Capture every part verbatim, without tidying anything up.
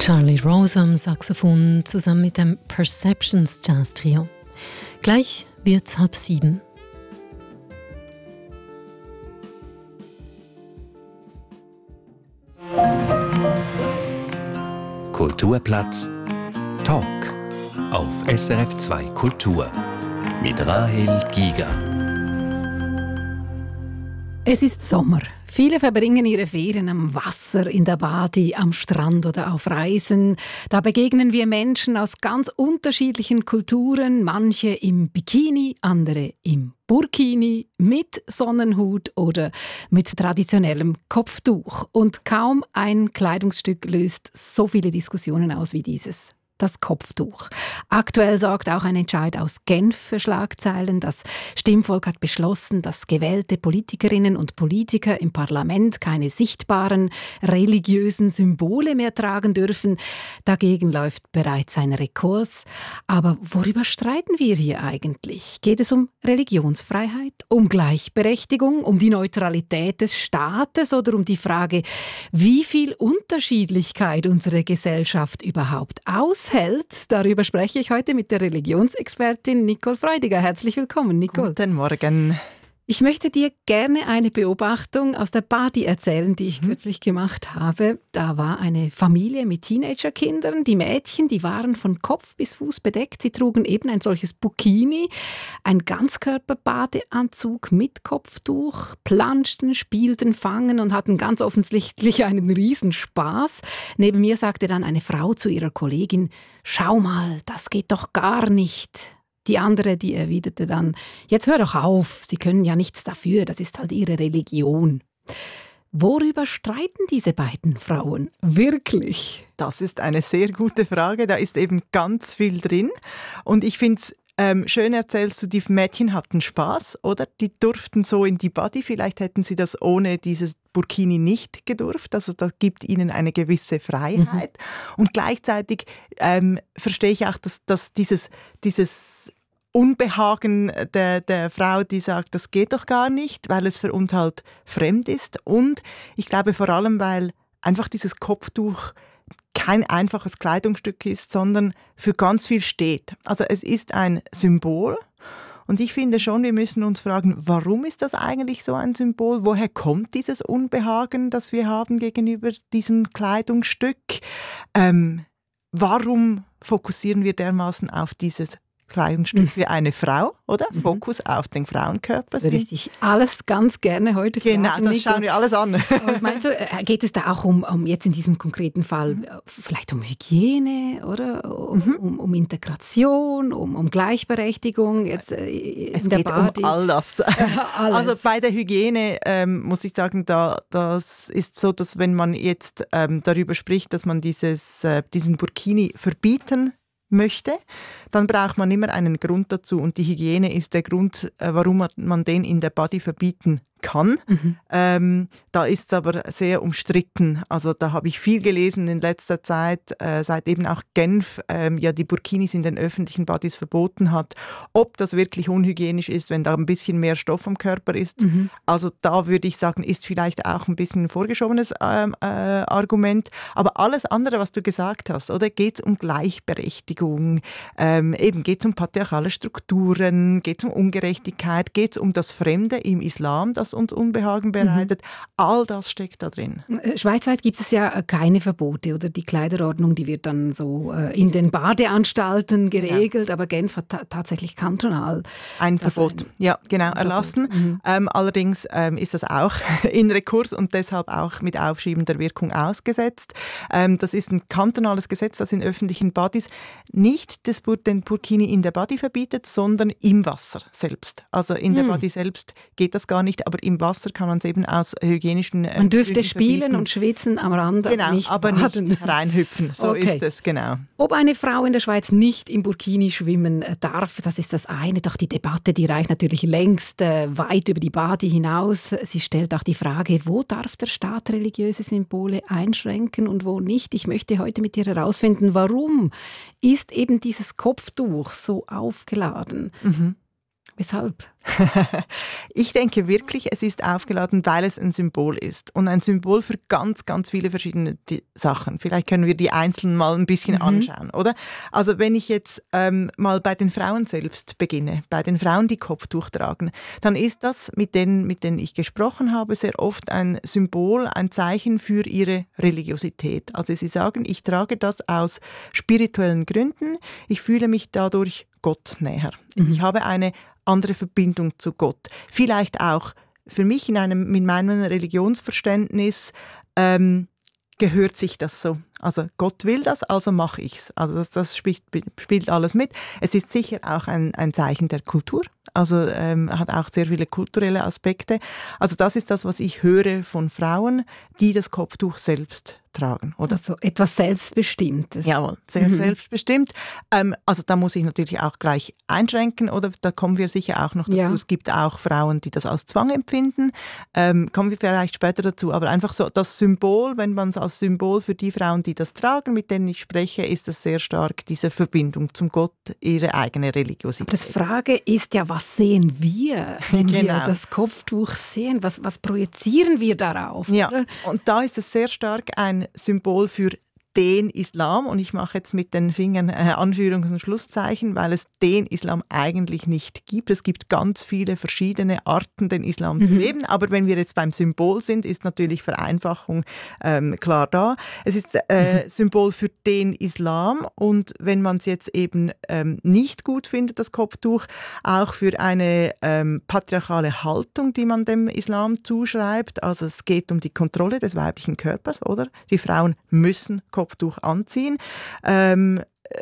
Charlie Rose am Saxophon zusammen mit dem Perceptions Jazz Trio. Gleich wird's halb sieben. Kulturplatz Talk auf S R F zwei Kultur mit Rahel Giger. Es ist Sommer. Viele verbringen ihre Ferien am Wasser, in der Badi, am Strand oder auf Reisen. Da begegnen wir Menschen aus ganz unterschiedlichen Kulturen, manche im Bikini, andere im Burkini, mit Sonnenhut oder mit traditionellem Kopftuch. Und kaum ein Kleidungsstück löst so viele Diskussionen aus wie dieses. Das Kopftuch. Aktuell sorgt auch ein Entscheid aus Genf für Schlagzeilen. Das Stimmvolk hat beschlossen, dass gewählte Politikerinnen und Politiker im Parlament keine sichtbaren religiösen Symbole mehr tragen dürfen. Dagegen läuft bereits ein Rekurs. Aber worüber streiten wir hier eigentlich? Geht es um Religionsfreiheit, um Gleichberechtigung, um die Neutralität des Staates oder um die Frage, wie viel Unterschiedlichkeit unsere Gesellschaft überhaupt aushält? Darüber spreche ich heute mit der Religionsexpertin Nicole Freudiger. Herzlich willkommen, Nicole. Guten Morgen. Ich möchte dir gerne eine Beobachtung aus der Badi erzählen, die ich mhm. kürzlich gemacht habe. Da war eine Familie mit Teenagerkindern. Die Mädchen, die waren von Kopf bis Fuß bedeckt. Sie trugen eben ein solches Burkini, ein Ganzkörperbadeanzug mit Kopftuch, planschten, spielten, fangen und hatten ganz offensichtlich einen Riesenspaß. Neben mir sagte dann eine Frau zu ihrer Kollegin: „Schau mal, das geht doch gar nicht." Die andere, die erwiderte dann: „Jetzt hör doch auf, Sie können ja nichts dafür, das ist halt Ihre Religion." Worüber streiten diese beiden Frauen wirklich? Das ist eine sehr gute Frage, da ist eben ganz viel drin. Und ich finde es ähm, schön, erzählst du, die Mädchen hatten Spaß, oder? Die durften so in die Badi, vielleicht hätten sie das ohne dieses Burkini nicht gedurft, also das gibt ihnen eine gewisse Freiheit. Mhm. Und gleichzeitig ähm, verstehe ich auch, dass, dass dieses, dieses Unbehagen der, der Frau, die sagt, das geht doch gar nicht, weil es für uns halt fremd ist. Und ich glaube vor allem, weil einfach dieses Kopftuch kein einfaches Kleidungsstück ist, sondern für ganz viel steht. Also es ist ein Symbol. Und ich finde schon, wir müssen uns fragen, warum ist das eigentlich so ein Symbol? Woher kommt dieses Unbehagen, das wir haben gegenüber diesem Kleidungsstück? Ähm, warum fokussieren wir dermaßen auf dieses Kleidungsstück für eine Frau, oder? Mhm. Fokus auf den Frauenkörper. Das würde ich alles ganz gerne heute genau, fragen. Genau, das schauen wir alles an. Was meinst du, geht es da auch um, um jetzt in diesem konkreten Fall mhm. vielleicht um Hygiene, oder? Um, mhm. um, um Integration, um, um Gleichberechtigung? Jetzt, äh, es in der geht Badi. um all das. alles. Also bei der Hygiene ähm, muss ich sagen, da, das ist so, dass wenn man jetzt ähm, darüber spricht, dass man dieses, äh, diesen Burkini verbieten möchte, dann braucht man immer einen Grund dazu. Und die Hygiene ist der Grund, warum man den in der Badi verbieten kann. Mhm. Ähm, da ist es aber sehr umstritten. Also da habe ich viel gelesen in letzter Zeit, äh, seit eben auch Genf ähm, ja die Burkinis in den öffentlichen Badis verboten hat. Ob das wirklich unhygienisch ist, wenn da ein bisschen mehr Stoff am Körper ist. Mhm. Also da würde ich sagen, ist vielleicht auch ein bisschen ein vorgeschobenes ähm, äh, Argument. Aber alles andere, was du gesagt hast, oder, geht es um Gleichberechtigung, ähm, eben geht es um patriarchale Strukturen, geht es um Ungerechtigkeit, geht es um das Fremde im Islam, das uns Unbehagen bereitet. Mhm. All das steckt da drin. Schweizweit gibt es ja keine Verbote, oder? Die Kleiderordnung, die wird dann so äh, in den Badeanstalten geregelt, ja. Aber Genf hat ta- tatsächlich kantonal ein Verbot, ein, ja, genau, ein erlassen. Mhm. Ähm, allerdings ähm, ist das auch in Rekurs und deshalb auch mit aufschiebender Wirkung ausgesetzt. Ähm, das ist ein kantonales Gesetz, das in öffentlichen Badis nicht das, den Burkini in der Badi verbietet, sondern im Wasser selbst. Also in der mhm. Badi selbst geht das gar nicht, aber im Wasser kann man es eben aus hygienischen äh, Man dürfte Gründen spielen verbieten. Und schwitzen am Rand, genau, nicht aber baden. Nicht reinhüpfen. So okay. ist es, genau. Ob eine Frau in der Schweiz nicht im Burkini schwimmen darf, das ist das eine. Doch die Debatte, die reicht natürlich längst äh, weit über die Badi hinaus. Sie stellt auch die Frage, wo darf der Staat religiöse Symbole einschränken und wo nicht. Ich möchte heute mit dir herausfinden, warum ist eben dieses Kopftuch so aufgeladen? Mhm. Weshalb? Ich denke wirklich, es ist aufgeladen, weil es ein Symbol ist. Und ein Symbol für ganz, ganz viele verschiedene Sachen. Vielleicht können wir die einzeln mal ein bisschen mhm. anschauen, oder? Also wenn ich jetzt ähm, mal bei den Frauen selbst beginne, bei den Frauen, die Kopftuch tragen, dann ist das mit denen, mit denen ich gesprochen habe, sehr oft ein Symbol, ein Zeichen für ihre Religiosität. Also sie sagen, ich trage das aus spirituellen Gründen, ich fühle mich dadurch Gott näher. Mhm. Ich habe eine andere Verbindung zu Gott. Vielleicht auch für mich in einem, mit meinem Religionsverständnis ähm, gehört sich das so. Also Gott will das, also mache ich es. Also das, das spielt, spielt alles mit. Es ist sicher auch ein, ein Zeichen der Kultur. Also ähm, hat auch sehr viele kulturelle Aspekte. Also das ist das, was ich höre von Frauen, die das Kopftuch selbst tragen. Oder? Also etwas Selbstbestimmtes. Jawohl, sehr mhm. selbstbestimmt. Ähm, also da muss ich natürlich auch gleich einschränken, oder da kommen wir sicher auch noch dazu. Ja. Es gibt auch Frauen, die das als Zwang empfinden. Ähm, kommen wir vielleicht später dazu. Aber einfach so das Symbol, wenn man es als Symbol für die Frauen, die das tragen, mit denen ich spreche, ist es sehr stark diese Verbindung zum Gott, ihre eigene Religiosität. Das Frage ist ja, was sehen wir, wenn genau. wir das Kopftuch sehen? Was, was projizieren wir darauf? Ja, oder? Und da ist es sehr stark ein Symbol für den Islam, und ich mache jetzt mit den Fingern äh, Anführungs- und Schlusszeichen, weil es den Islam eigentlich nicht gibt. Es gibt ganz viele verschiedene Arten, den Islam mhm. zu leben, aber wenn wir jetzt beim Symbol sind, ist natürlich Vereinfachung ähm, klar da. Es ist äh, mhm. Symbol für den Islam, und wenn man es jetzt eben ähm, nicht gut findet, das Kopftuch, auch für eine ähm, patriarchale Haltung, die man dem Islam zuschreibt. Also es geht um die Kontrolle des weiblichen Körpers, oder? Die Frauen müssen Kopftuch Kopftuch anziehen. Ähm,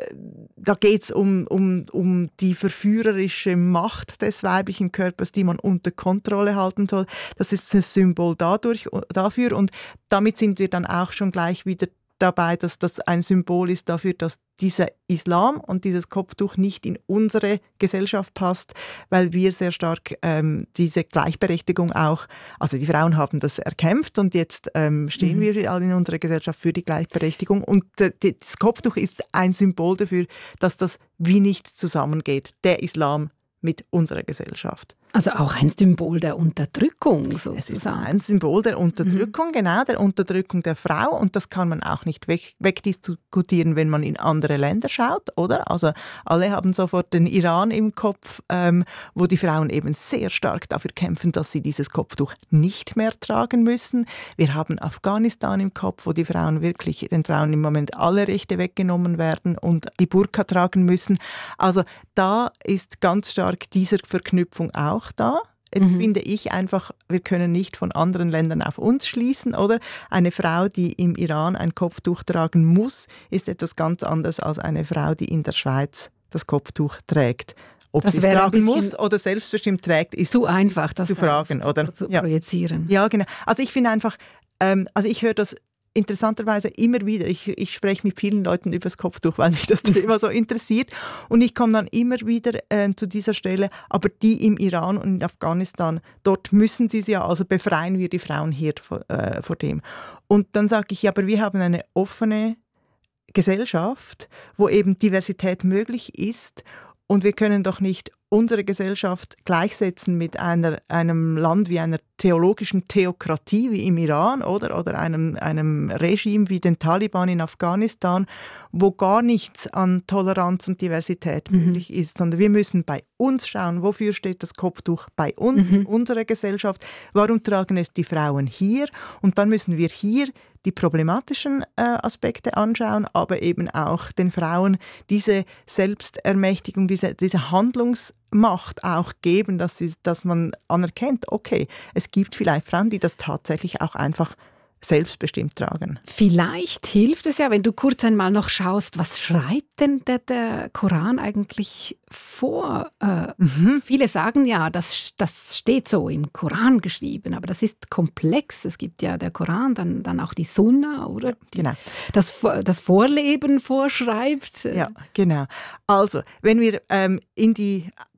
da geht es um, um, um die verführerische Macht des weiblichen Körpers, die man unter Kontrolle halten soll. Das ist das Symbol dadurch, dafür, und damit sind wir dann auch schon gleich wieder dabei, dass das ein Symbol ist dafür, dass dieser Islam und dieses Kopftuch nicht in unsere Gesellschaft passt, weil wir sehr stark ähm, diese Gleichberechtigung auch, also die Frauen haben das erkämpft, und jetzt ähm, stehen mhm. wir alle in unserer Gesellschaft für die Gleichberechtigung, und äh, das Kopftuch ist ein Symbol dafür, dass das wie nicht zusammengeht, der Islam mit unserer Gesellschaft. Also auch ein Symbol der Unterdrückung sozusagen. Es ist ein Symbol der Unterdrückung, mhm. genau, der Unterdrückung der Frau, und das kann man auch nicht weg, wegdiskutieren, wenn man in andere Länder schaut, oder? Also alle haben sofort den Iran im Kopf, ähm, wo die Frauen eben sehr stark dafür kämpfen, dass sie dieses Kopftuch nicht mehr tragen müssen. Wir haben Afghanistan im Kopf, wo die Frauen wirklich, den Frauen im Moment alle Rechte weggenommen werden und die Burka tragen müssen. Also da ist ganz stark diese Verknüpfung auch da. Jetzt mhm. finde ich einfach, wir können nicht von anderen Ländern auf uns schließen, oder? Eine Frau, die im Iran ein Kopftuch tragen muss, ist etwas ganz anderes als eine Frau, die in der Schweiz das Kopftuch trägt. Ob sie es tragen muss oder selbstbestimmt trägt, ist zu einfach, das zu fragen, oder? Zu projizieren. Ja, genau. Also ich finde einfach, ähm, also ich höre das interessanterweise immer wieder, ich, ich spreche mit vielen Leuten über das Kopftuch, weil mich das Thema so interessiert, und ich komme dann immer wieder äh, zu dieser Stelle, aber die im Iran und in Afghanistan, dort müssen sie es ja, also befreien wir die Frauen hier vor, äh, vor dem. Und dann sage ich, ja, aber wir haben eine offene Gesellschaft, wo eben Diversität möglich ist, und wir können doch nicht unsere Gesellschaft gleichsetzen mit einer, einem Land wie einer theologischen Theokratie wie im Iran, oder, oder einem, einem Regime wie den Taliban in Afghanistan, wo gar nichts an Toleranz und Diversität mhm. möglich ist, sondern wir müssen bei uns schauen, wofür steht das Kopftuch bei uns, mhm. in unserer Gesellschaft, warum tragen es die Frauen hier, und dann müssen wir hier die problematischen äh, Aspekte anschauen, aber eben auch den Frauen diese Selbstermächtigung, diese, diese Handlungsmacht auch geben, dass, sie, dass man anerkennt, okay, es gibt vielleicht Frauen, die das tatsächlich auch einfach selbstbestimmt tragen. Vielleicht hilft es ja, wenn du kurz einmal noch schaust, was schreibt denn der, der Koran eigentlich vor? Äh, mhm. Viele sagen ja, das, das steht so im Koran geschrieben, aber das ist komplex. Es gibt ja der Koran, dann, dann auch die Sunna, oder? Die, genau. Das, das Vorleben vorschreibt. Ja, genau. Also, wenn wir ähm, in die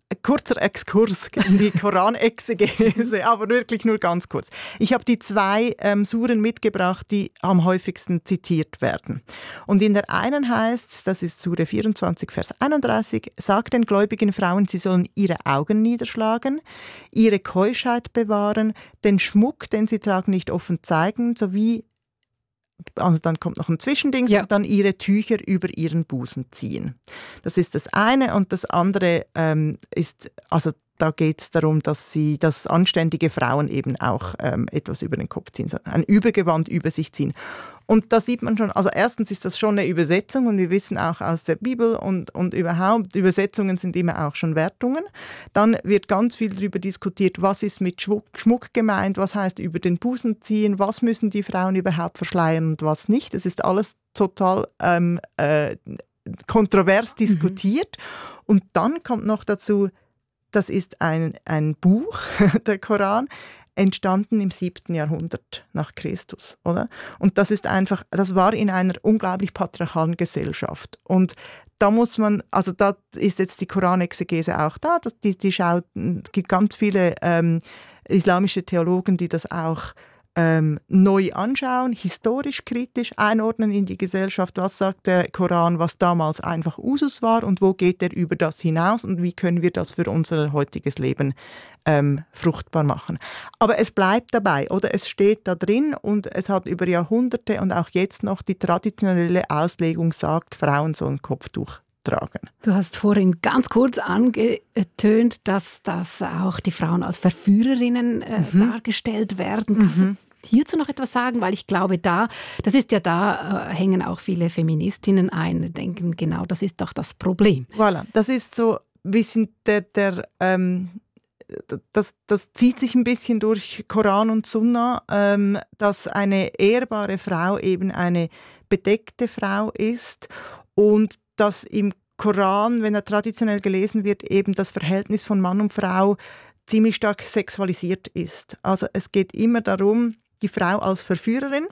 ein kurzer Exkurs in die Koranexegese, aber wirklich nur ganz kurz. Ich habe die zwei ähm, Suren mitgebracht, die am häufigsten zitiert werden. Und in der einen heißt es, das ist Sure vierundzwanzig, Vers einunddreißig, sagt den gläubigen Frauen, sie sollen ihre Augen niederschlagen, ihre Keuschheit bewahren, den Schmuck, den sie tragen, nicht offen zeigen, sowie, also dann kommt noch ein Zwischending, ja. Und dann ihre Tücher über ihren Busen ziehen. Das ist das eine. Und das andere ähm, ist, also da geht es darum, dass sie, dass anständige Frauen eben auch ähm, etwas über den Kopf ziehen, ein Übergewand über sich ziehen. Und da sieht man schon, also erstens ist das schon eine Übersetzung und wir wissen auch aus der Bibel und, und überhaupt, Übersetzungen sind immer auch schon Wertungen. Dann wird ganz viel darüber diskutiert, was ist mit Schmuck, Schmuck gemeint, was heißt über den Busen ziehen, was müssen die Frauen überhaupt verschleiern und was nicht. Das ist alles total ähm, äh, kontrovers diskutiert. Mhm. Und dann kommt noch dazu, das ist ein, ein Buch, der Koran, entstanden im siebten Jahrhundert nach Christus, oder? Und das ist einfach, das war in einer unglaublich patriarchalen Gesellschaft. Und da muss man, also da ist jetzt die Koranexegese auch da, das, die, die schaut, es gibt ganz viele ähm, islamische Theologen, die das auch Ähm, neu anschauen, historisch kritisch einordnen in die Gesellschaft, was sagt der Koran, was damals einfach Usus war und wo geht er über das hinaus und wie können wir das für unser heutiges Leben ähm, fruchtbar machen. Aber es bleibt dabei, oder es steht da drin und es hat über Jahrhunderte und auch jetzt noch die traditionelle Auslegung sagt, Frauen sollen Kopftuch tragen. Du hast vorhin ganz kurz angetönt, dass, dass auch die Frauen als Verführerinnen äh, mhm. dargestellt werden. Kannst mhm. du hierzu noch etwas sagen? Weil ich glaube, da, das ist ja da, äh, hängen auch viele Feministinnen ein, denken, genau, das ist doch das Problem. Voilà, das ist so ein bisschen der, der ähm, das, das zieht sich ein bisschen durch Koran und Sunna, ähm, dass eine ehrbare Frau eben eine bedeckte Frau ist und dass im Koran, wenn er traditionell gelesen wird, eben das Verhältnis von Mann und Frau ziemlich stark sexualisiert ist. Also es geht immer darum, die Frau als Verführerin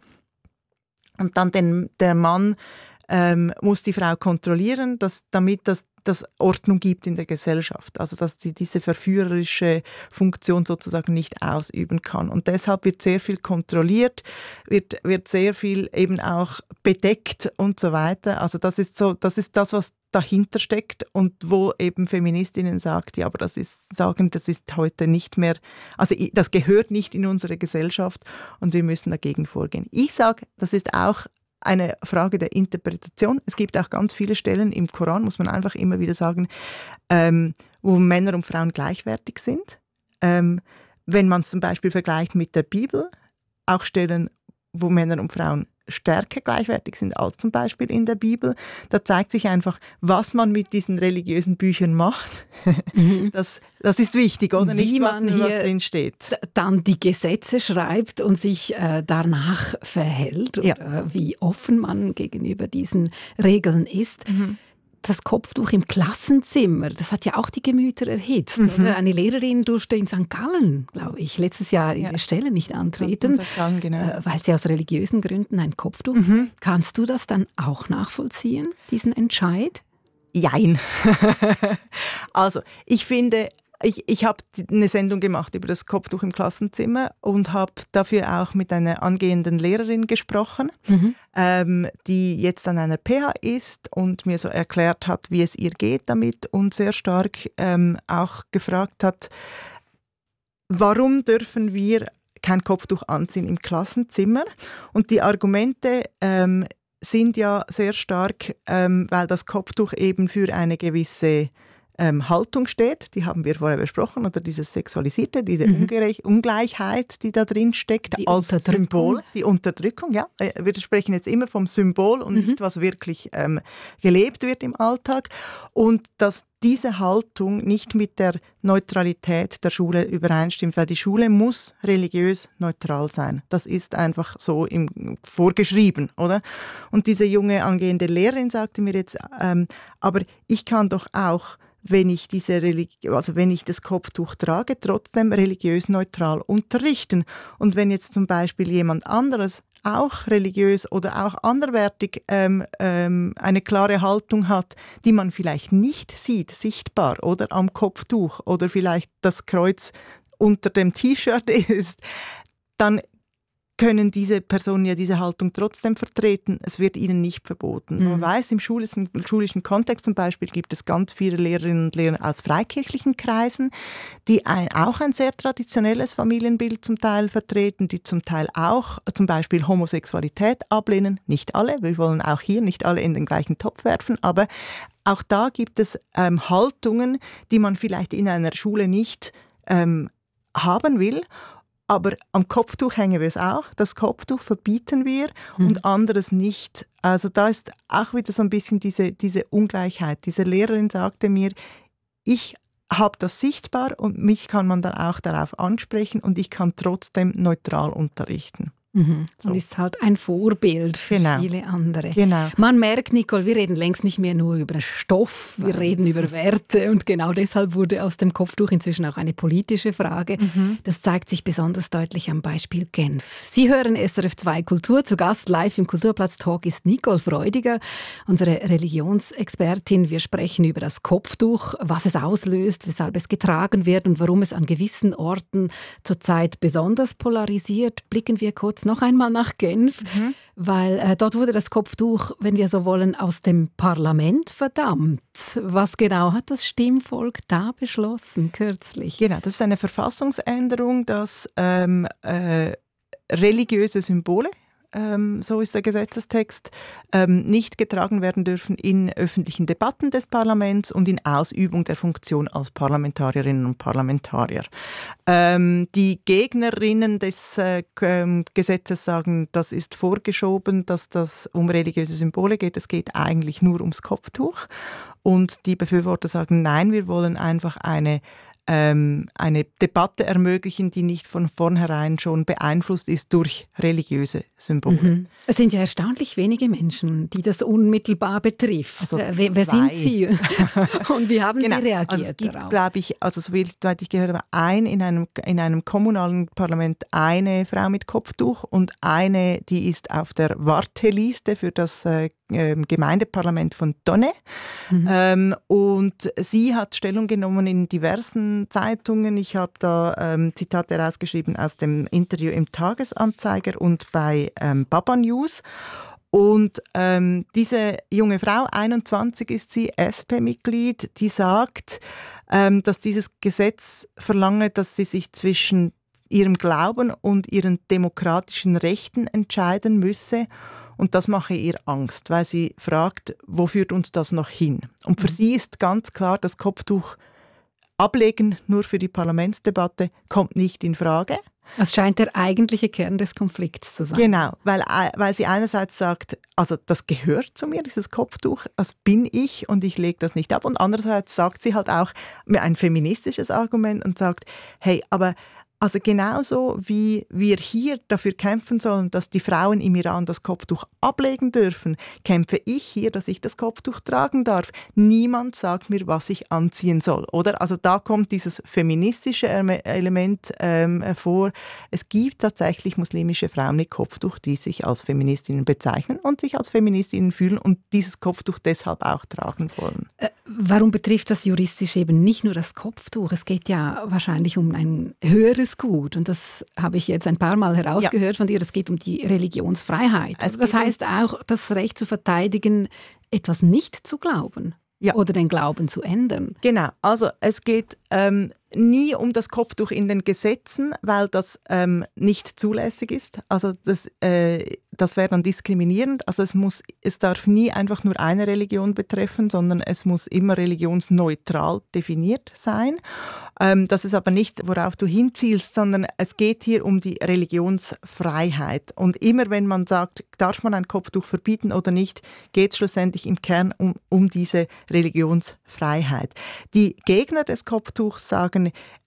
und dann den, der Mann ähm, muss die Frau kontrollieren, dass, damit das das Ordnung gibt in der Gesellschaft, also dass die diese verführerische Funktion sozusagen nicht ausüben kann. Und deshalb wird sehr viel kontrolliert, wird, wird sehr viel eben auch bedeckt und so weiter. Also das ist so, das ist das, was dahinter steckt und wo eben Feministinnen sagt, ja, aber das ist, sagen, das ist heute nicht mehr, also das gehört nicht in unsere Gesellschaft und wir müssen dagegen vorgehen. Ich sage, das ist auch eine Frage der Interpretation. Es gibt auch ganz viele Stellen im Koran, muss man einfach immer wieder sagen, ähm, wo Männer und Frauen gleichwertig sind. Ähm, wenn man es zum Beispiel vergleicht mit der Bibel, auch Stellen, wo Männer und Frauen stärker gleichwertig sind als zum Beispiel in der Bibel. Da zeigt sich einfach, was man mit diesen religiösen Büchern macht. Mhm. Das, das ist wichtig, oder? Wie nicht, was, man hier was drin steht. Dann die Gesetze schreibt und sich äh, danach verhält oder ja. wie offen man gegenüber diesen Regeln ist. Mhm. Das Kopftuch im Klassenzimmer, das hat ja auch die Gemüter erhitzt. Mhm. Oder? Eine Lehrerin durfte in Sankt Gallen, glaube ich, letztes Jahr ihre ja. Stelle nicht antreten, Gallen, genau. äh, weil sie aus religiösen Gründen ein Kopftuch mhm. hat. Kannst du das dann auch nachvollziehen, diesen Entscheid? Jein. Also, ich finde, ich, ich habe eine Sendung gemacht über das Kopftuch im Klassenzimmer und habe dafür auch mit einer angehenden Lehrerin gesprochen, mhm. ähm, die jetzt an einer P H ist und mir so erklärt hat, wie es ihr geht damit und sehr stark ähm, auch gefragt hat, warum dürfen wir kein Kopftuch anziehen im Klassenzimmer? Und die Argumente ähm, sind ja sehr stark, ähm, weil das Kopftuch eben für eine gewisse Ähm, Haltung steht, die haben wir vorher besprochen, oder dieses Sexualisierte, diese mhm. Ungleichheit, die da drin steckt, die als Symbol, die Unterdrückung, ja. Wir sprechen jetzt immer vom Symbol und mhm. nicht, was wirklich ähm, gelebt wird im Alltag. Und dass diese Haltung nicht mit der Neutralität der Schule übereinstimmt, weil die Schule muss religiös neutral sein. Das ist einfach so im, vorgeschrieben, oder? Und diese junge angehende Lehrerin sagte mir jetzt, ähm, aber ich kann doch auch wenn ich, diese Religi- also wenn ich das Kopftuch trage, trotzdem religiös neutral unterrichten. Und wenn jetzt zum Beispiel jemand anderes auch religiös oder auch anderweitig ähm, ähm, eine klare Haltung hat, die man vielleicht nicht sieht, sichtbar oder am Kopftuch oder vielleicht das Kreuz unter dem T-Shirt ist, dann können diese Personen ja diese Haltung trotzdem vertreten. Es wird ihnen nicht verboten. Mhm. Man weiß, im schulischen, schulischen Kontext zum Beispiel gibt es ganz viele Lehrerinnen und Lehrer aus freikirchlichen Kreisen, die ein, auch ein sehr traditionelles Familienbild zum Teil vertreten, die zum Teil auch zum Beispiel Homosexualität ablehnen. Nicht alle, wir wollen auch hier nicht alle in den gleichen Topf werfen, aber auch da gibt es ähm, Haltungen, die man vielleicht in einer Schule nicht ähm, haben will. Aber am Kopftuch hängen wir es auch. Das Kopftuch verbieten wir mhm. und anderes nicht. Also da ist auch wieder so ein bisschen diese, diese Ungleichheit. Diese Lehrerin sagte mir, ich habe das sichtbar und mich kann man dann auch darauf ansprechen und ich kann trotzdem neutral unterrichten. Mhm. So. Und ist halt ein Vorbild für genau. viele andere. Genau. Man merkt, Nicole, wir reden längst nicht mehr nur über Stoff, wir Nein. reden über Werte und genau deshalb wurde aus dem Kopftuch inzwischen auch eine politische Frage. Mhm. Das zeigt sich besonders deutlich am Beispiel Genf. Sie hören S R F zwei Kultur. Zu Gast live im Kulturplatz Talk ist Nicole Freudiger, unsere Religionsexpertin. Wir sprechen über das Kopftuch, was es auslöst, weshalb es getragen wird und warum es an gewissen Orten zurzeit besonders polarisiert. Blicken wir kurz noch einmal nach Genf, mhm. weil äh, dort wurde das Kopftuch, wenn wir so wollen, aus dem Parlament verdammt. Was genau hat das Stimmvolk da beschlossen kürzlich? Genau, das ist eine Verfassungsänderung, dass ähm, äh, religiöse Symbole, ähm, so ist der Gesetzestext, ähm, nicht getragen werden dürfen in öffentlichen Debatten des Parlaments und in Ausübung der Funktion als Parlamentarierinnen und Parlamentarier. Ähm, die Gegnerinnen des äh, Gesetzes sagen, das ist vorgeschoben, dass das um religiöse Symbole geht. Es geht eigentlich nur ums Kopftuch. Und die Befürworter sagen, nein, wir wollen einfach eine Ähm, eine Debatte ermöglichen, die nicht von vornherein schon beeinflusst ist durch religiöse Symbole. Mhm. Es sind ja erstaunlich wenige Menschen, die das unmittelbar betrifft. Also wer wer sind Sie und wie haben genau. Sie reagiert also es gibt, darauf? glaube ich, also soweit ich gehört habe, ein in einem, in einem kommunalen Parlament eine Frau mit Kopftuch und eine, die ist auf der Warteliste für das äh, Gemeindeparlament von Tonne. Mhm. Ähm, und sie hat Stellung genommen in diversen Zeitungen. Ich habe da ähm, Zitate herausgeschrieben aus dem Interview im Tagesanzeiger und bei ähm, Baba News. Und ähm, diese junge Frau, einundzwanzig ist sie, S P-Mitglied, die sagt, ähm, dass dieses Gesetz verlange, dass sie sich zwischen ihrem Glauben und ihren demokratischen Rechten entscheiden müsse. Und das mache ihr Angst, weil sie fragt, wo führt uns das noch hin? Und für mhm. sie ist ganz klar, das Kopftuch ablegen, nur für die Parlamentsdebatte, kommt nicht in Frage. Das scheint der eigentliche Kern des Konflikts zu sein. Genau, weil, weil sie einerseits sagt, also das gehört zu mir, dieses Kopftuch, das bin ich und ich lege das nicht ab. Und andererseits sagt sie halt auch ein feministisches Argument und sagt, hey, aber also genauso wie wir hier dafür kämpfen sollen, dass die Frauen im Iran das Kopftuch ablegen dürfen, kämpfe ich hier, dass ich das Kopftuch tragen darf. Niemand sagt mir, was ich anziehen soll, oder? Also da kommt dieses feministische Element ähm, vor. Es gibt tatsächlich muslimische Frauen mit Kopftuch, die sich als Feministinnen bezeichnen und sich als Feministinnen fühlen und dieses Kopftuch deshalb auch tragen wollen. Äh, warum betrifft das juristisch eben nicht nur das Kopftuch? Es geht ja wahrscheinlich um ein höheres Gut. Und das habe ich jetzt ein paar Mal herausgehört ja. von dir. Es geht um die Religionsfreiheit. Also das heißt auch, das Recht zu verteidigen, etwas nicht zu glauben ja. oder den Glauben zu ändern. Genau. Also es geht ähm, nie um das Kopftuch in den Gesetzen, weil das ähm, nicht zulässig ist. Also das, äh, das wäre dann diskriminierend. Also es muss, es darf nie einfach nur eine Religion betreffen, sondern es muss immer religionsneutral definiert sein. Ähm, das ist aber nicht, worauf du hinzielst, sondern es geht hier um die Religionsfreiheit. Und immer wenn man sagt, darf man ein Kopftuch verbieten oder nicht, geht es schlussendlich im Kern um, um diese Religionsfreiheit. Die Gegner des Kopftuchs sagen,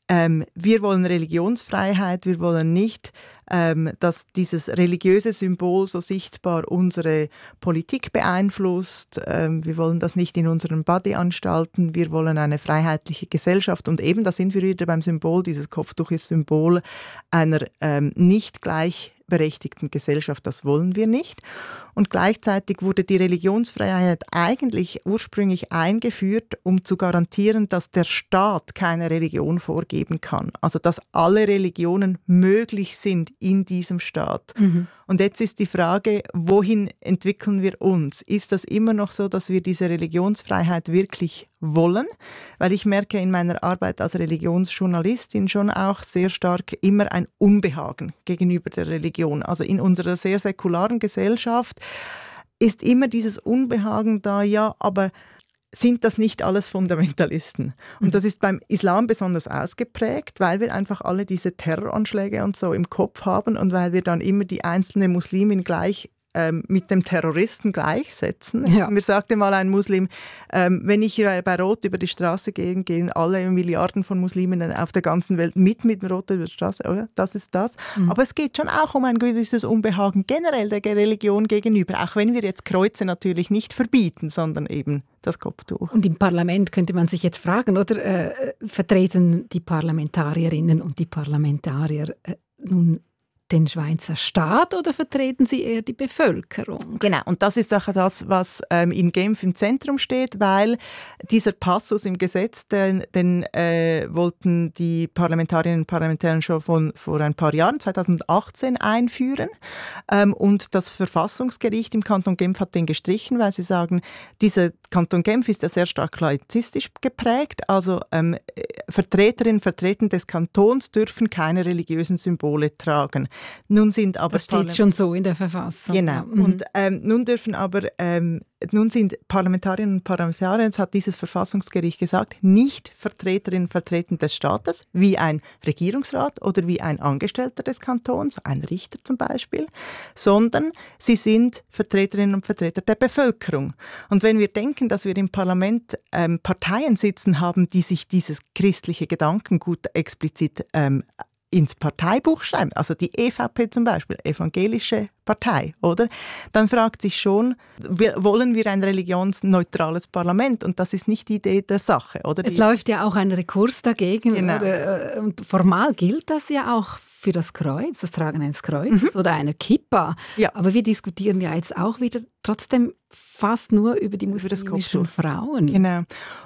ähm, wir wollen Religionsfreiheit, wir wollen nicht, ähm, dass dieses religiöse Symbol so sichtbar unsere Politik beeinflusst. Ähm, wir wollen das nicht in unseren Body-Anstalten. Wir wollen eine freiheitliche Gesellschaft. Und eben, da sind wir wieder beim Symbol. Dieses Kopftuch ist Symbol einer ähm, nicht gleichberechtigten Gesellschaft. Das wollen wir nicht. Und gleichzeitig wurde die Religionsfreiheit eigentlich ursprünglich eingeführt, um zu garantieren, dass der Staat keine Religion vorgeben kann. Also dass alle Religionen möglich sind in diesem Staat. Mhm. Und jetzt ist die Frage, wohin entwickeln wir uns? Ist das immer noch so, dass wir diese Religionsfreiheit wirklich wollen? Weil ich merke in meiner Arbeit als Religionsjournalistin schon auch sehr stark immer ein Unbehagen gegenüber der Religion. Also in unserer sehr säkularen Gesellschaft ist immer dieses Unbehagen da, ja, aber sind das nicht alles Fundamentalisten? Und das ist beim Islam besonders ausgeprägt, weil wir einfach alle diese Terroranschläge und so im Kopf haben und weil wir dann immer die einzelne Muslimin gleich ähm, mit dem Terroristen gleichsetzen. Ja. Mir sagte mal ein Muslim, ähm, wenn ich bei Rot über die Straße gehe, gehen alle Milliarden von Muslimen auf der ganzen Welt mit mit Rot über die Straße. Oder? Das ist das. Mhm. Aber es geht schon auch um ein gewisses Unbehagen generell der Religion gegenüber, auch wenn wir jetzt Kreuze natürlich nicht verbieten, sondern eben das Kopftuch. Und im Parlament könnte man sich jetzt fragen, oder äh, vertreten die Parlamentarierinnen und die Parlamentarier äh, nun den Schweizer Staat oder vertreten sie eher die Bevölkerung? Genau, und das ist auch das, was ähm, in Genf im Zentrum steht, weil dieser Passus im Gesetz, den, den äh, wollten die Parlamentarierinnen und Parlamentarier schon von, vor ein paar Jahren, zweitausendachtzehn, einführen. Ähm, und das Verfassungsgericht im Kanton Genf hat den gestrichen, weil sie sagen, dieser Kanton Genf ist ja sehr stark laizistisch geprägt, also ähm, Vertreterinnen und Vertreter des Kantons dürfen keine religiösen Symbole tragen. Nun sind aber das steht schon so in der Verfassung. Genau. Ja. Mhm. Und ähm, nun dürfen aber ähm, nun sind Parlamentarierinnen und Parlamentarier, das hat dieses Verfassungsgericht gesagt, nicht Vertreterinnen und Vertreter des Staates, wie ein Regierungsrat oder wie ein Angestellter des Kantons, ein Richter zum Beispiel, sondern sie sind Vertreterinnen und Vertreter der Bevölkerung. Und wenn wir denken, dass wir im Parlament ähm, Parteien sitzen haben, die sich dieses christliche Gedankengut explizit ähm, ins Parteibuch schreiben, also die E V P zum Beispiel, evangelische Partei, oder? Dann fragt sich schon, wollen wir ein religionsneutrales Parlament? Und das ist nicht die Idee der Sache, oder? Es die läuft ja auch ein Rekurs dagegen. Genau. Oder, und formal gilt das ja auch für das Kreuz, das Tragen eines Kreuzes mhm. oder einer Kippa. Ja. Aber wir diskutieren ja jetzt auch wieder trotzdem fast nur über die muslimischen Frauen. Genau.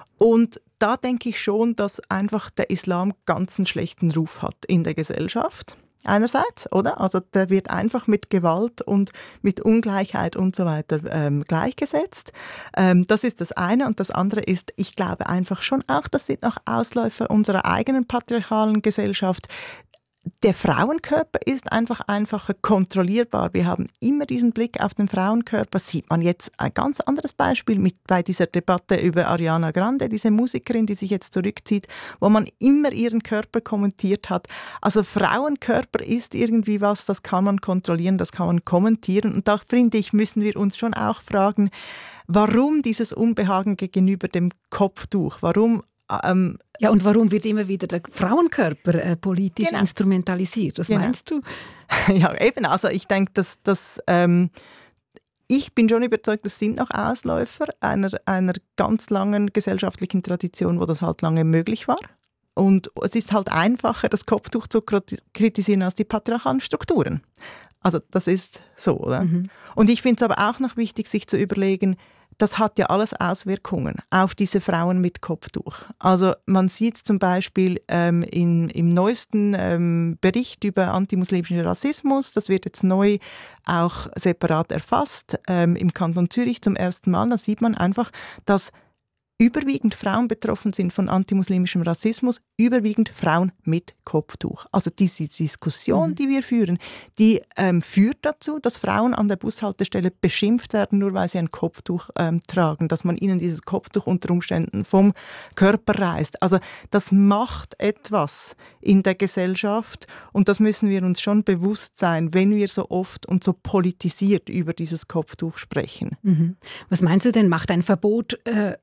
Und da denke ich schon, dass einfach der Islam ganz einen schlechten Ruf hat in der Gesellschaft. Einerseits, oder? Also der wird einfach mit Gewalt und mit Ungleichheit und so weiter ähm, gleichgesetzt. Ähm, das ist das eine. Und das andere ist, ich glaube einfach schon auch, das sind noch Ausläufer unserer eigenen patriarchalen Gesellschaft. Der Frauenkörper ist einfach einfacher kontrollierbar. Wir haben immer diesen Blick auf den Frauenkörper. Sieht man jetzt ein ganz anderes Beispiel mit bei dieser Debatte über Ariana Grande, diese Musikerin, die sich jetzt zurückzieht, wo man immer ihren Körper kommentiert hat. Also Frauenkörper ist irgendwie was, das kann man kontrollieren, das kann man kommentieren. Und da finde ich, müssen wir uns schon auch fragen, warum dieses Unbehagen gegenüber dem Kopftuch? Warum Ähm, ja, und warum wird immer wieder der Frauenkörper äh, politisch genau. instrumentalisiert? Was genau. meinst du? Ja, eben. Also ich denke, dass, dass ähm, ich bin schon überzeugt, das sind noch Ausläufer einer, einer ganz langen gesellschaftlichen Tradition, wo das halt lange möglich war. Und es ist halt einfacher, das Kopftuch zu kritisieren als die patriarchalen Strukturen. Also das ist so, oder? Mhm. Und ich finde es aber auch noch wichtig, sich zu überlegen, das hat ja alles Auswirkungen auf diese Frauen mit Kopftuch. Also man sieht zum Beispiel ähm, in, im neuesten ähm, Bericht über antimuslimischen Rassismus, das wird jetzt neu auch separat erfasst, ähm, im Kanton Zürich zum ersten Mal, da sieht man einfach, dass überwiegend Frauen betroffen sind von antimuslimischem Rassismus, überwiegend Frauen mit Kopftuch. Also diese Diskussion, mhm. die wir führen, die ähm, führt dazu, dass Frauen an der Bushaltestelle beschimpft werden, nur weil sie ein Kopftuch ähm, tragen, dass man ihnen dieses Kopftuch unter Umständen vom Körper reißt. Also das macht etwas in der Gesellschaft und das müssen wir uns schon bewusst sein, wenn wir so oft und so politisiert über dieses Kopftuch sprechen. Mhm. Was meinst du denn, macht ein Verbot äh, Frauen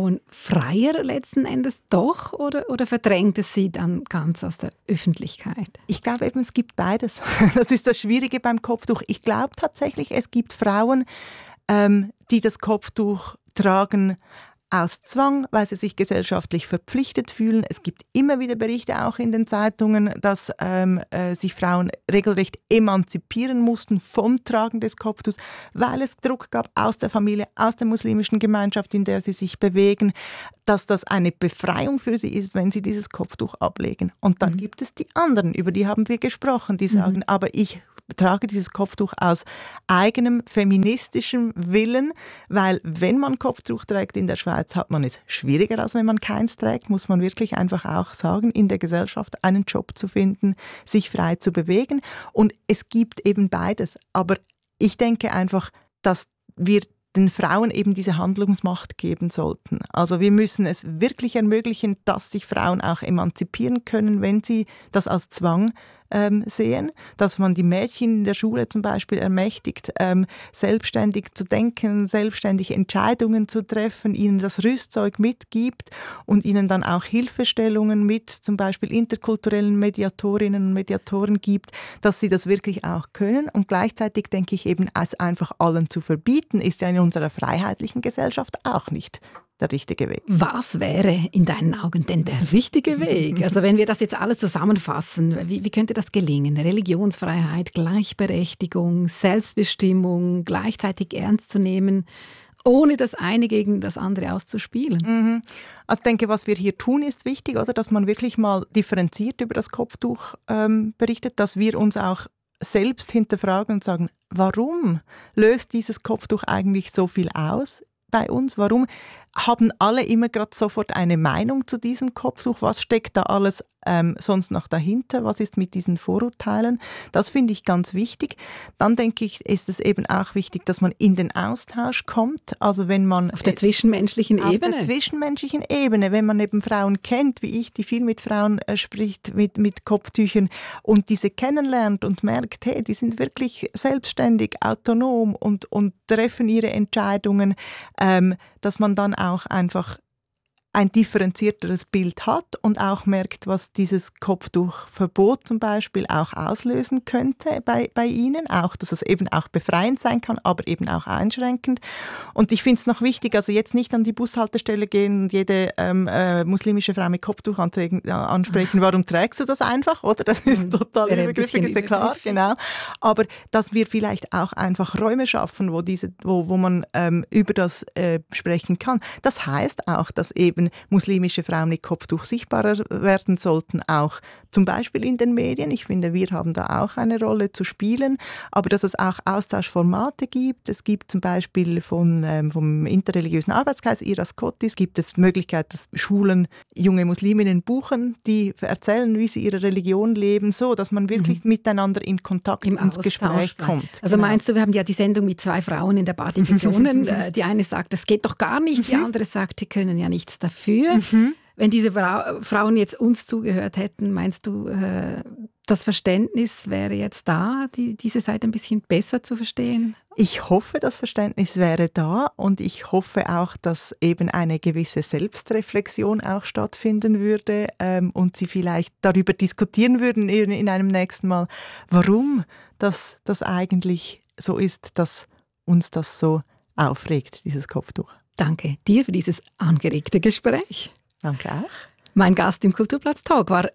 Frauen freier letzten Endes doch oder, oder verdrängt es sie dann ganz aus der Öffentlichkeit? Ich glaube eben, es gibt beides. Das ist das Schwierige beim Kopftuch. Ich glaube tatsächlich, es gibt Frauen, ähm, die das Kopftuch tragen aus Zwang, weil sie sich gesellschaftlich verpflichtet fühlen. Es gibt immer wieder Berichte auch in den Zeitungen, dass ähm, äh, sich Frauen regelrecht emanzipieren mussten vom Tragen des Kopftuchs, weil es Druck gab aus der Familie, aus der muslimischen Gemeinschaft, in der sie sich bewegen, dass das eine Befreiung für sie ist, wenn sie dieses Kopftuch ablegen. Und dann mhm. gibt es die anderen, über die haben wir gesprochen, die sagen, mhm. aber ich trage dieses Kopftuch aus eigenem feministischem Willen, weil wenn man Kopftuch trägt in der Schweiz, hat man es schwieriger, als wenn man keins trägt, muss man wirklich einfach auch sagen, in der Gesellschaft einen Job zu finden, sich frei zu bewegen. Und es gibt eben beides. Aber ich denke einfach, dass wir den Frauen eben diese Handlungsmacht geben sollten. Also wir müssen es wirklich ermöglichen, dass sich Frauen auch emanzipieren können, wenn sie das als Zwang ähm, sehen, dass man die Mädchen in der Schule zum Beispiel ermächtigt, ähm, selbstständig zu denken, selbstständig Entscheidungen zu treffen, ihnen das Rüstzeug mitgibt und ihnen dann auch Hilfestellungen mit zum Beispiel interkulturellen Mediatorinnen und Mediatoren gibt, dass sie das wirklich auch können. Und gleichzeitig denke ich eben, es einfach allen zu verbieten, ist ja in unserer freiheitlichen Gesellschaft auch nicht der richtige Weg. Was wäre in deinen Augen denn der richtige Weg? Also wenn wir das jetzt alles zusammenfassen, wie, wie könnte das gelingen? Religionsfreiheit, Gleichberechtigung, Selbstbestimmung, gleichzeitig ernst zu nehmen, ohne das eine gegen das andere auszuspielen. Mhm. Also ich denke, was wir hier tun, ist wichtig, oder? Dass man wirklich mal differenziert über das Kopftuch ähm, berichtet, dass wir uns auch selbst hinterfragen und sagen, warum löst dieses Kopftuch eigentlich so viel aus bei uns? Warum haben alle immer gerade sofort eine Meinung zu diesem Kopftuch? Was steckt da alles ähm, sonst noch dahinter? Was ist mit diesen Vorurteilen? Das finde ich ganz wichtig. Dann denke ich, ist es eben auch wichtig, dass man in den Austausch kommt. Also wenn man auf der zwischenmenschlichen auf Ebene. Auf der zwischenmenschlichen Ebene, wenn man eben Frauen kennt, wie ich, die viel mit Frauen äh, spricht, mit, mit Kopftüchern und diese kennenlernt und merkt, hey, die sind wirklich selbstständig, autonom und, und treffen ihre Entscheidungen, ähm, dass man dann auch einfach ein differenzierteres Bild hat und auch merkt, was dieses Kopftuchverbot zum Beispiel auch auslösen könnte bei, bei Ihnen. Auch, dass es eben auch befreiend sein kann, aber eben auch einschränkend. Und ich finde es noch wichtig, also jetzt nicht an die Bushaltestelle gehen und jede ähm, äh, muslimische Frau mit Kopftuch anträgen, äh, ansprechen, warum trägst du das einfach? Oder? Das ist total übergriffig, ist ja klar. Genau. Aber dass wir vielleicht auch einfach Räume schaffen, wo, diese, wo, wo man ähm, über das äh, sprechen kann. Das heißt auch, dass eben muslimische Frauen mit Kopftuch sichtbarer werden sollten, auch zum Beispiel in den Medien. Ich finde, wir haben da auch eine Rolle zu spielen, aber dass es auch Austauschformate gibt. Es gibt zum Beispiel von, ähm, vom interreligiösen Arbeitskreis Iras Kotis gibt es Möglichkeit, dass Schulen junge Musliminnen buchen, die erzählen, wie sie ihre Religion leben, so, dass man wirklich mhm. miteinander in Kontakt, Im ins Austausch Gespräch bleibt. kommt. Also genau. Meinst du, wir haben ja die Sendung mit zwei Frauen in der Badi begonnen. Die eine sagt, das geht doch gar nicht, die andere sagt, die können ja nichts dafür. Mhm. Wenn diese Fra- Frauen jetzt uns zugehört hätten, meinst du, äh, das Verständnis wäre jetzt da, die, diese Seite ein bisschen besser zu verstehen? Ich hoffe, das Verständnis wäre da und ich hoffe auch, dass eben eine gewisse Selbstreflexion auch stattfinden würde ähm, und Sie vielleicht darüber diskutieren würden in, in einem nächsten Mal, warum das, das eigentlich so ist, dass uns das so aufregt, dieses Kopftuch. Danke dir für dieses angeregte Gespräch. Danke auch. Mein Gast im Kulturplatz Talk war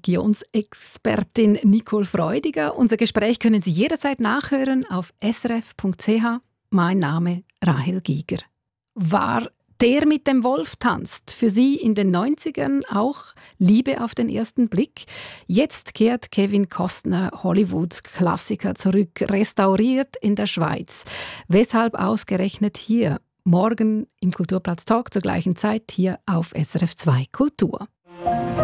Religionsexpertin Nicole Freudiger. Unser Gespräch können Sie jederzeit nachhören auf s r f punkt c h. Mein Name Rahel Giger. War Der mit dem Wolf tanzt für Sie in den neunzigern auch Liebe auf den ersten Blick? Jetzt kehrt Kevin Costner Hollywoods Klassiker zurück, restauriert in der Schweiz. Weshalb ausgerechnet hier? Morgen im Kulturplatz Talk zur gleichen Zeit hier auf S R F zwei Kultur.